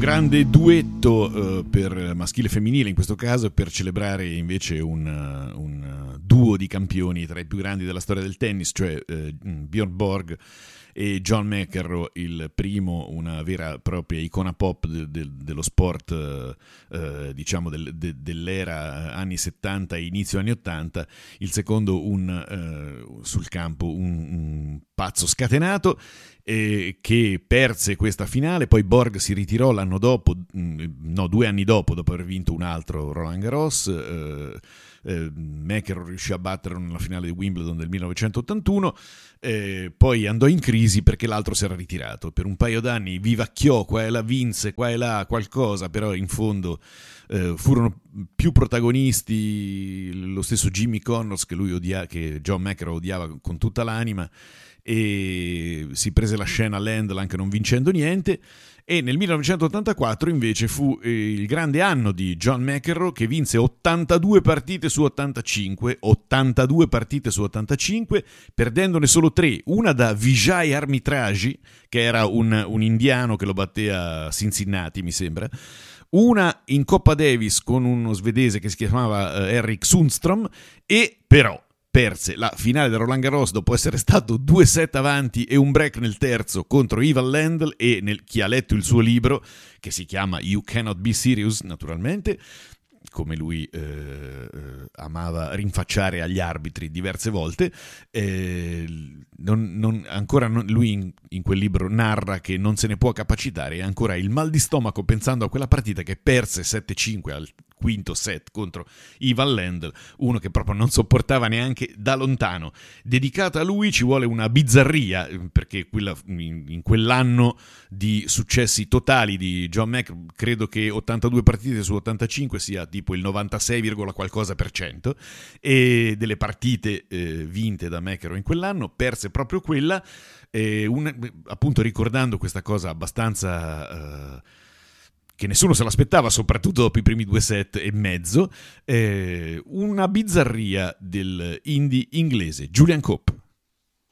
grande duetto per maschile e femminile in questo caso, per celebrare invece un duo di campioni tra i più grandi della storia del tennis, cioè Björn Borg e John McEnroe, il primo una vera e propria icona pop dello sport, diciamo dell'era anni 70 e inizio anni 80, il secondo sul campo un pazzo scatenato che perse questa finale. Poi Borg si ritirò l'anno dopo, 2 anni dopo aver vinto un altro Roland Garros. McEnroe riuscì a batterlo nella finale di Wimbledon del 1981, poi andò in crisi perché l'altro si era ritirato per un paio d'anni, vivacchiò qua e là, vinse qua e là qualcosa, però in fondo furono più protagonisti lo stesso Jimmy Connors che John McEnroe odiava con tutta l'anima, e si prese la scena all'Handle anche non vincendo niente. E nel 1984 invece fu il grande anno di John McEnroe, che vinse 82 partite su 85, perdendone solo 3, una da Vijay Armitage, che era un indiano che lo batté a Cincinnati mi sembra, una in Coppa Davis con uno svedese che si chiamava Henrik Sundström, e però perse la finale del Roland Garros dopo essere stato 2 set avanti e un break nel terzo contro Ivan Lendl. E chi ha letto il suo libro, che si chiama You Cannot Be Serious, naturalmente, come lui amava rinfacciare agli arbitri diverse volte, lui in quel libro narra che non se ne può capacitare, e ancora il mal di stomaco pensando a quella partita che perse 7-5 al quinto set contro Ivan Lendl, uno che proprio non sopportava neanche da lontano. Dedicata a lui ci vuole una bizzarria, perché in quell'anno di successi totali di John McEnroe, credo che 82 partite su 85 sia tipo il 96, qualcosa per cento, e delle partite vinte da McEnroe in quell'anno perse proprio quella, appunto ricordando questa cosa abbastanza che nessuno se l'aspettava, soprattutto dopo i primi 2 set e mezzo, una bizzarria del indie inglese Julian Cope.